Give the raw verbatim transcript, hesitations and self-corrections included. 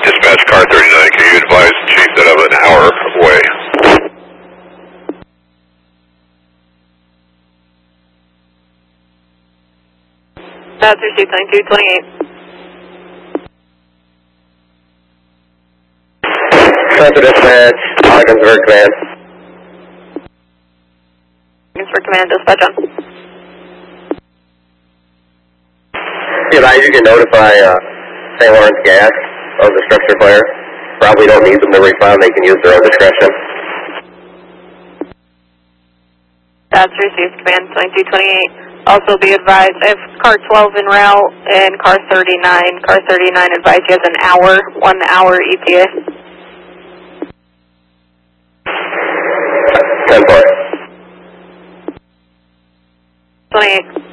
Dispatch car thirty-nine, can you advise the chief that I'm an hour away? That's received twenty-two twenty-eight. Central Dispatch, Ogdensburg Command. Ogdensburg Command, dispatch on. Yeah, I you can notify uh, Saint Lawrence Gas of the structure fire. Probably don't need them to respond, they can use their own discretion. That's received, command twenty-two twenty-eight. Also be advised, I have car twelve en route and car thirty-nine. Car thirty-nine advised you has an hour, one hour E T A. ten four. twenty-eight.